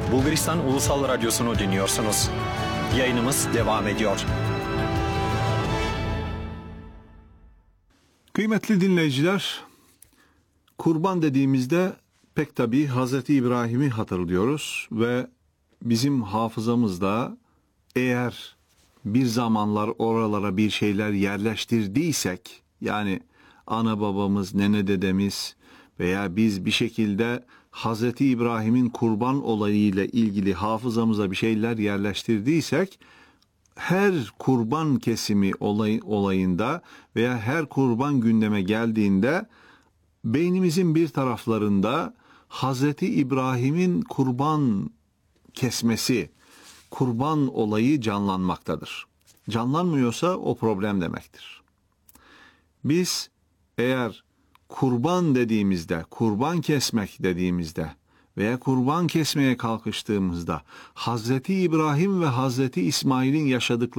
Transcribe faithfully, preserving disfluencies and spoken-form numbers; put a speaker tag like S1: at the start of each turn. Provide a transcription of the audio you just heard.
S1: Bulgaristan Ulusal Radyosu'nu dinliyorsunuz. Yayınımız devam ediyor.
S2: Kıymetli dinleyiciler, kurban dediğimizde pek tabii Hazreti İbrahim'i hatırlıyoruz ve bizim hafızamızda eğer bir zamanlar oralara bir şeyler yerleştirdiysek, yani ana babamız, nene dedemiz veya biz bir şekilde Hazreti İbrahim'in kurban olayıyla ilgili hafızamıza bir şeyler yerleştirdiysek, her kurban kesimi olay, olayında veya her kurban gündeme geldiğinde beynimizin bir taraflarında Hazreti İbrahim'in kurban kesmesi, kurban olayı canlanmaktadır. Canlanmıyorsa o problem demektir. Biz eğer kurban dediğimizde, kurban kesmek dediğimizde veya kurban kesmeye kalkıştığımızda Hazreti İbrahim ve Hazreti İsmail'in yaşadıkları